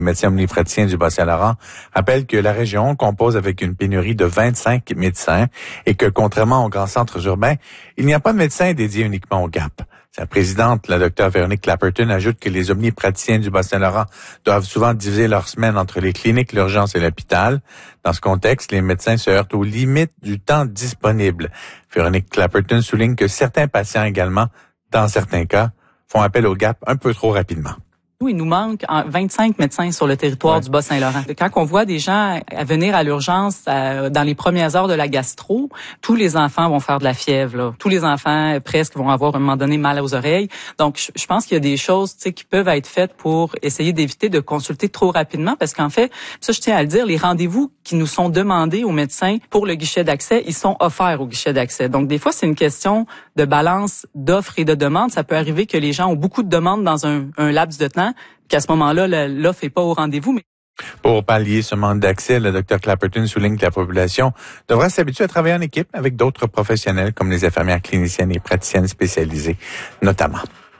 Médecin omnipraticien du Bas-Saint-Laurent rappelle que la région compose avec une pénurie de 25 médecins et que, contrairement aux grands centres urbains, il n'y a pas de médecins dédiés uniquement au GAP. Sa présidente, la Dr Véronique Clapperton, ajoute que les omnipraticiens du Bas-Saint-Laurent doivent souvent diviser leur semaine entre les cliniques, l'urgence et l'hôpital. Dans ce contexte, les médecins se heurtent aux limites du temps disponible. Véronique Clapperton souligne que certains patients également, dans certains cas, font appel au GAP un peu trop rapidement. Il nous manque 25 médecins sur le territoire du Bas-Saint-Laurent. Quand on voit des gens venir à l'urgence dans les premières heures de la gastro, tous les enfants vont faire de la fièvre. Là. Tous les enfants presque vont avoir à un moment donné mal aux oreilles. Donc, je pense qu'il y a des choses qui peuvent être faites pour essayer d'éviter de consulter trop rapidement parce qu'en fait, ça je tiens à le dire, les rendez-vous qui nous sont demandés aux médecins pour le guichet d'accès, ils sont offerts au guichet d'accès. Donc, des fois, c'est une question de balance d'offres et de demandes. Ça peut arriver que les gens ont beaucoup de demandes dans un laps de temps, qu'à ce moment-là, l'offre n'est pas au rendez-vous. Mais pour pallier ce manque d'accès, le Dr Clapperton souligne que la population devra s'habituer à travailler en équipe avec d'autres professionnels comme les infirmières cliniciennes et praticiennes spécialisées, notamment.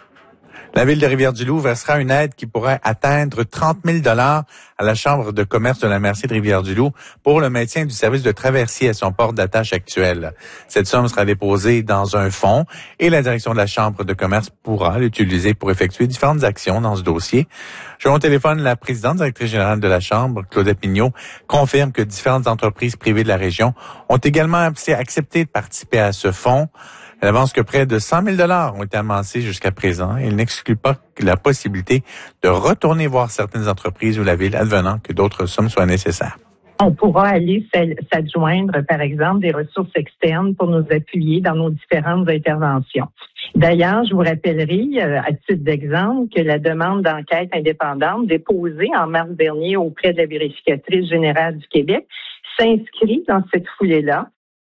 La Ville de Rivière-du-Loup versera une aide qui pourrait atteindre 30 000 $ à la Chambre de commerce de la MRC de Rivière-du-Loup pour le maintien du service de traversier à son port d'attache actuel. Cette somme sera déposée dans un fonds et la direction de la Chambre de commerce pourra l'utiliser pour effectuer différentes actions dans ce dossier. J'ai au téléphone la présidente directrice générale de la Chambre, Claudette Mignot, confirme que différentes entreprises privées de la région ont également accepté de participer à ce fonds. Elle avance que près de 100 000 $ ont été amassés jusqu'à présent et elle n'exclut pas la possibilité de retourner voir certaines entreprises ou la ville advenant que d'autres sommes soient nécessaires. On pourra aller s'adjoindre, par exemple, des ressources externes pour nous appuyer dans nos différentes interventions. D'ailleurs, je vous rappellerai, à titre d'exemple, que la demande d'enquête indépendante déposée en mars dernier auprès de la vérificatrice générale du Québec s'inscrit dans cette foulée-là.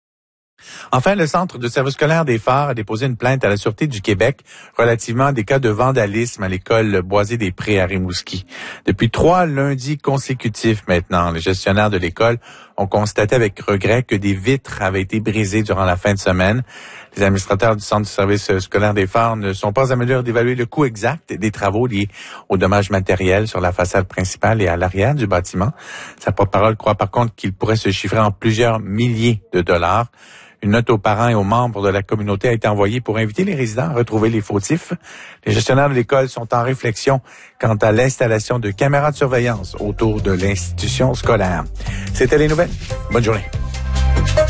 Enfin, le Centre de service scolaire des Phares a déposé une plainte à la Sûreté du Québec relativement à des cas de vandalisme à l'école Boisé-des-Prés à Rimouski. Depuis 3 lundis consécutifs maintenant, les gestionnaires de l'école ont constaté avec regret que des vitres avaient été brisées durant la fin de semaine. Les administrateurs du Centre de service scolaire des Phares ne sont pas en mesure d'évaluer le coût exact des travaux liés aux dommages matériels sur la façade principale et à l'arrière du bâtiment. Sa porte-parole croit par contre qu'il pourrait se chiffrer en plusieurs milliers de dollars. Une note aux parents et aux membres de la communauté a été envoyée pour inviter les résidents à retrouver les fautifs. Les gestionnaires de l'école sont en réflexion quant à l'installation de caméras de surveillance autour de l'institution scolaire. C'était les nouvelles. Bonne journée.